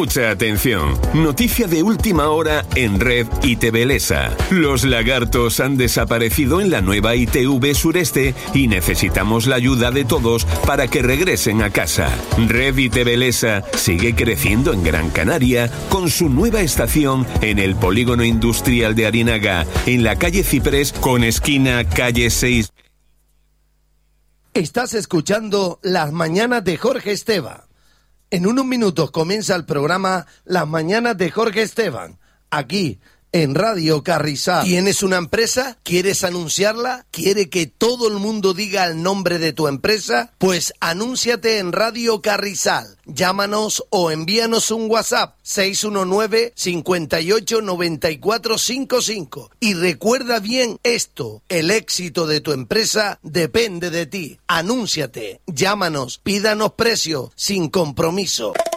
Mucha atención. Noticia de última hora en Red ITV Lesa. Los lagartos han desaparecido en la nueva ITV Sureste y necesitamos la ayuda de todos para que regresen a casa. Red ITV Lesa sigue creciendo en Gran Canaria con su nueva estación en el polígono industrial de Arinaga, en la calle Ciprés con esquina calle 6. Estás escuchando Las Mañanas de Jorge Esteban. En unos minutos comienza el programa Las Mañanas de Jorge Esteban, aquí en Radio Carrizal. ¿Tienes una empresa? ¿Quieres anunciarla? ¿Quiere que todo el mundo diga el nombre de tu empresa? Pues anúnciate en Radio Carrizal. Llámanos o envíanos un WhatsApp 619-589455. Y recuerda bien esto, el éxito de tu empresa depende de ti. Anúnciate, llámanos, pídanos precio sin compromiso.